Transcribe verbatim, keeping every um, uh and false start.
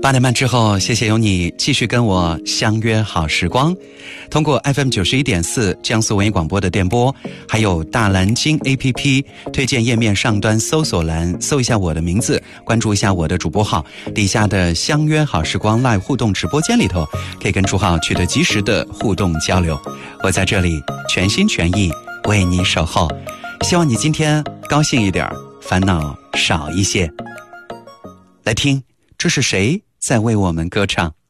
八点半之后，谢谢有你继续跟我相约好时光。通过 F M 九十一点四江苏文艺广播的电波，还有大蓝鲸 A P P 推荐页面上端搜索栏搜一下我的名字，关注一下我的主播号，底下的相约好时光 Live 互动直播间里头，可以跟朱浩取得及时的互动交流。我在这里全心全意为你守候，希望你今天高兴一点，烦恼少一些。来听，这是谁在为我们歌唱？